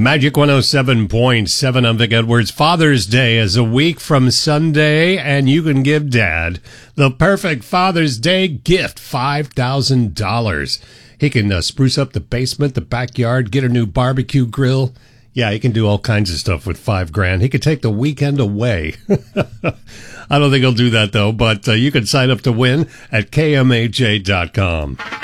Magic 107.7. I'm Vic Edwards. Father's Day is a week from Sunday, and you can give Dad the perfect Father's Day gift, $5,000. He can spruce up the basement, the backyard, get a new barbecue grill. Yeah, he can do all kinds of stuff with $5,000. He could take the weekend away. I don't think he'll do that, though, but you can sign up to win at KMAJ.com.